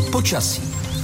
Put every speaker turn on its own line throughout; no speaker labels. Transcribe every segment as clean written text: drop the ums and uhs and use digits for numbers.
Počasí.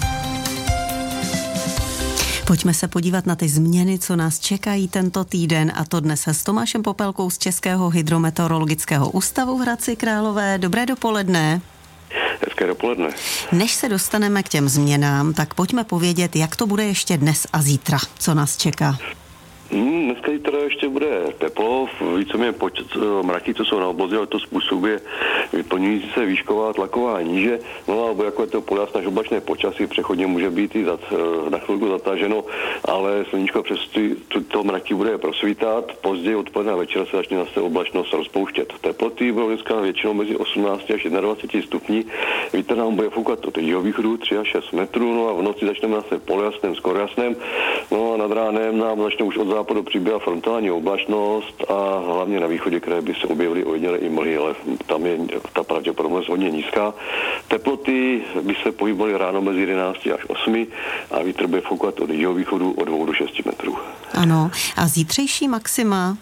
Pojďme se podívat na ty změny, co nás čekají tento týden, a to dnes s Tomášem Popelkou z Českého hydrometeorologického ústavu v Hradci Králové. Dobré dopoledne.
Hezké dopoledne.
Než se dostaneme k těm změnám, tak pojďme povědět, jak to bude ještě dnes a zítra, co nás čeká.
Dneska teda ještě bude teplo, víceméně počet mraky, co jsou na obloze, ale to způsobuje vyplňující se výšková tlaková níže. No a jako je to polojasné až oblačné počasí, přechodně může být i na chvilku zataženo, ale sluníčko přes tyto mraky bude prosvítat. Později odpoledne a večer se začne zase oblačnost rozpouštět. Teploty budou dneska většinou mezi 18 až 21 stupní. Vítr nám bude foukat od jihovýchodu 3 až 6 metrů, no a v noci začneme zase polojasném, skoro jasném. No a nad ránem nám začne už od západu přibývá frontální oblačnost a hlavně na východě kraje by se objevily ojedinělé i mlhy, ale tam je ta pravděpodobnost hodně nízká. Teploty by se pohybovaly ráno mezi 11 až 8 a vítr bude foukat od jihovýchodu od 2 do 6 metrů.
Ano, a zítřejší maxima?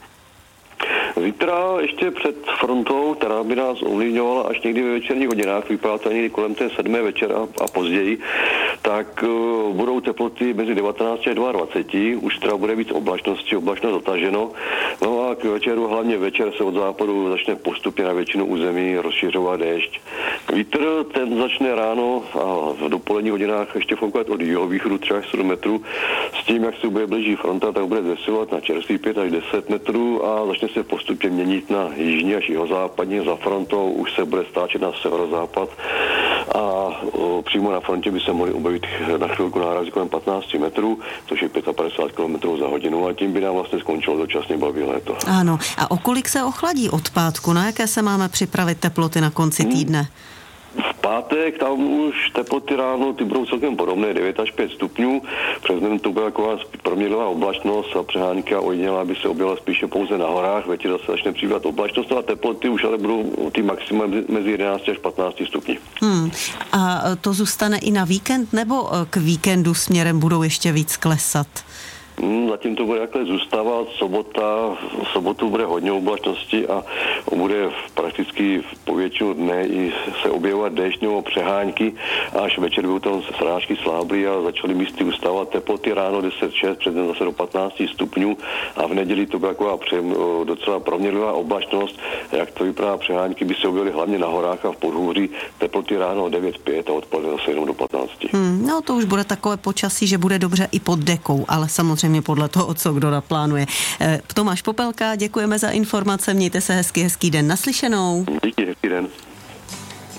Zítra ještě před frontou, která by nás ovlivňovala až někdy ve večerních hodinách, vypadá to někdy kolem té 7. večera a později, tak budou teploty mezi 19 až 22, už teda bude víc oblačnosti, oblačnost zataženo. No a k večeru, hlavně večer se od západu začne postupně na většinu území rozšiřovat déšť. Vítr ten začne ráno a v dopoledních hodinách ještě foukat od jihovýchodu 3 až 7 metrů. S tím, jak se bude blíží fronta, tak bude zesilovat na čerstvých 5 až 10 metrů a začne se postupně měnit na jižní až jihozápadní. Za frontou už se bude stáčet na severozápad a přímo na frontě by se mohly objevit na chvilku nárazy kolem 15 metrů, což je 55 km za hodinu, a tím by nám vlastně skončilo dočasně blbý léto.
Ano, a o kolik se ochladí od pátku? Na jaké se máme připravit teploty na konci týdne?
V pátek tam už teploty ráno, ty budou celkem podobné, 9 až 5 stupňů. Přes den to bude taková proměnlivá oblačnost a přehánka ojedinělá by se objevila spíše pouze na horách. Večer zase začne přibývat oblačnost a teploty už ale budou ty maxima mezi 11 až 15 stupni.
A to zůstane i na víkend, nebo k víkendu směrem budou ještě víc klesat?
Zatím to bude takhle zůstávat. Sobotu bude hodně oblačnosti a bude prakticky po většinu dne i se objevovat déšť nebo přehánky, až večer budou tam srážky slábly a začaly místy ustávat teploty ráno 10-6, před den zase do 15 stupňů a v neděli to byla taková docela proměnlivá oblačnost. Jak to vypadá, přehánky by se objevily hlavně na horách a v podhůří, teploty ráno 9-5 a odpoledne zase jenom do 15.
No to už bude takové počasí, že bude dobře i pod dekou, ale samozřejmě podle toho, co kdo naplánuje. Tomáš Popelka, děkujeme za informace, mějte se hezký den, naslyšenou.
Díky, hezký den.